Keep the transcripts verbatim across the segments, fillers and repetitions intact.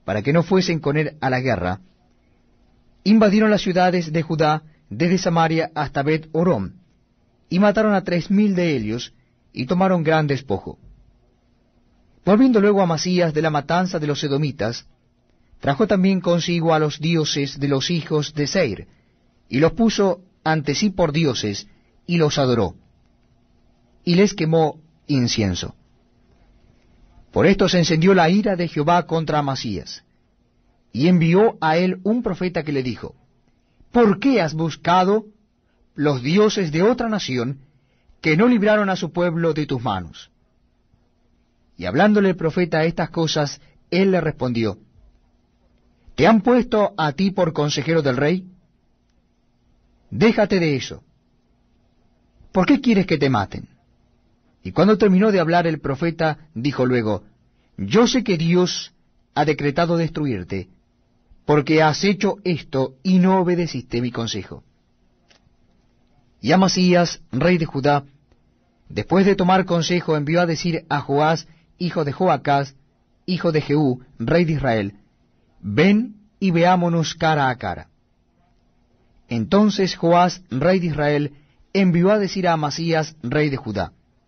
para que no fuesen con él a la guerra, invadieron las ciudades de Judá desde Samaria hasta Bet Horon, y mataron a tres mil de ellos, y tomaron gran despojo. Volviendo luego Amasías de la matanza de los edomitas, trajo también consigo a los dioses de los hijos de Seir, y los puso ante sí por dioses, y los adoró, y les quemó incienso. Por esto se encendió la ira de Jehová contra Amasías, y envió a él un profeta que le dijo, ¿por qué has buscado los dioses de otra nación que no libraron a su pueblo de tus manos? Y hablándole el profeta estas cosas, él le respondió, ¿te han puesto a ti por consejero del rey? Déjate de eso. ¿Por qué quieres que te maten? Y cuando terminó de hablar el profeta, dijo luego, yo sé que Dios ha decretado destruirte, porque has hecho esto y no obedeciste mi consejo. Y Amasías, rey de Judá, después de tomar consejo, envió a decir a Joás, hijo de Joacás, hijo de Jehú, rey de Israel, ven y veámonos cara a cara. Entonces Joás, rey de Israel, envió a decir a Amasías, rey de Judá,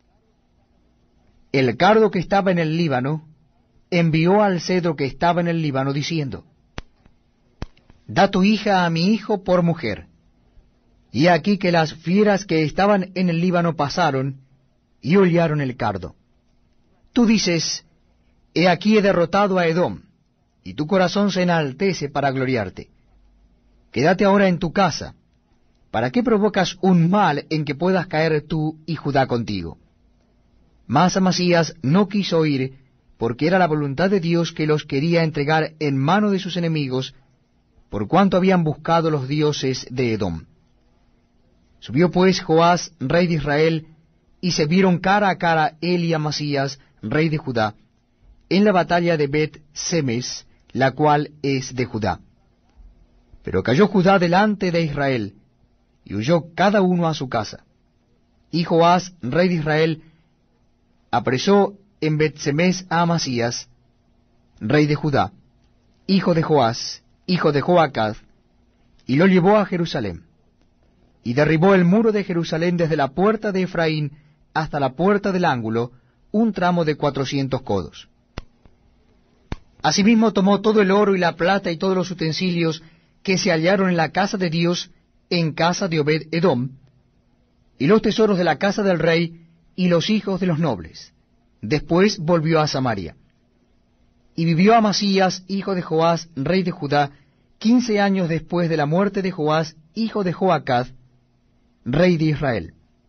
el cardo que estaba en el Líbano envió al cedro que estaba en el Líbano, diciendo, da tu hija a mi hijo por mujer. Y aquí que las fieras que estaban en el Líbano pasaron y hollaron el cardo. Tú dices, he aquí he derrotado a Edom, y tu corazón se enaltece para gloriarte. Quédate ahora en tu casa. ¿Para qué provocas un mal en que puedas caer tú y Judá contigo? Mas Amasías no quiso ir, porque era la voluntad de Dios que los quería entregar en mano de sus enemigos, por cuanto habían buscado los dioses de Edom. Subió pues Joás, rey de Israel, y se vieron cara a cara él y Amasías, rey de Judá, en la batalla de Bet-Semes, la cual es de Judá. Pero cayó Judá delante de Israel, y huyó cada uno a su casa. Y Joás, rey de Israel, apresó en Bet-Semes a Amasías, rey de Judá, hijo de Joás, hijo de Joacaz, y lo llevó a Jerusalén. Y derribó el muro de Jerusalén desde la puerta de Efraín hasta la puerta del ángulo, un tramo de cuatrocientos codos. Asimismo tomó todo el oro y la plata y todos los utensilios que se hallaron en la casa de Dios, en casa de Obed-Edom, y los tesoros de la casa del rey y los hijos de los nobles. Después volvió a Samaria. Y vivió Amasías, hijo de Joás, rey de Judá, quince años después de la muerte de Joás, hijo de Joacaz, rey de Israel.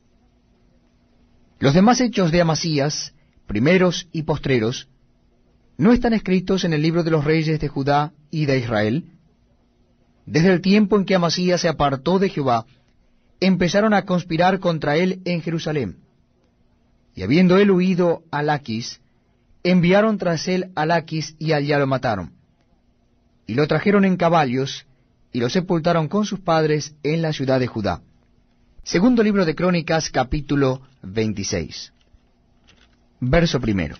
Los demás hechos de Amasías, primeros y postreros, ¿no están escritos en el libro de los reyes de Judá y de Israel? Desde el tiempo en que Amasías se apartó de Jehová, empezaron a conspirar contra él en Jerusalén. Y habiendo él huido a Laquis, enviaron tras él a Laquis y allá lo mataron. Y lo trajeron en caballos, y lo sepultaron con sus padres en la ciudad de Judá. Segundo libro de Crónicas, capítulo veintiséis. Verso primero.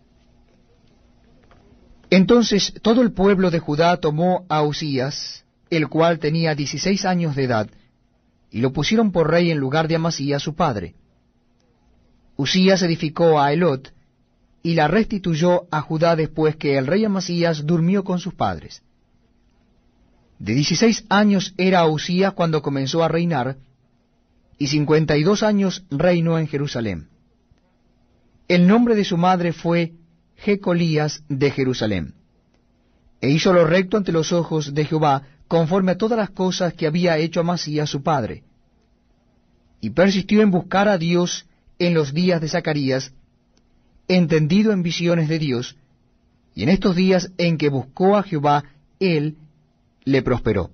Entonces todo el pueblo de Judá tomó a Usías, el cual tenía dieciséis años de edad, y lo pusieron por rey en lugar de Amasías su padre. Usías edificó a Elot, y la restituyó a Judá después que el rey Amasías durmió con sus padres. De dieciséis años era Usías cuando comenzó a reinar, y cincuenta y dos años reinó en Jerusalén. El nombre de su madre fue Jecolías de Jerusalén. E hizo lo recto ante los ojos de Jehová, conforme a todas las cosas que había hecho Amasías su padre. Y persistió en buscar a Dios en los días de Zacarías, entendido en visiones de Dios, y en estos días en que buscó a Jehová, él le prosperó.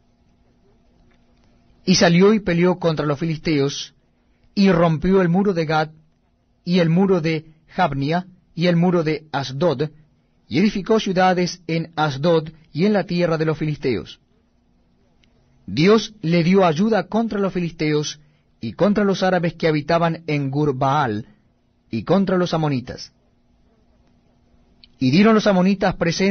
Y salió y peleó contra los filisteos, y rompió el muro de Gad, y el muro de Jabnia, y el muro de Asdod, y edificó ciudades en Asdod y en la tierra de los filisteos. Dios le dio ayuda contra los filisteos, y contra los árabes que habitaban en Gur-Baal, y contra los amonitas. Y dieron los amonitas presentes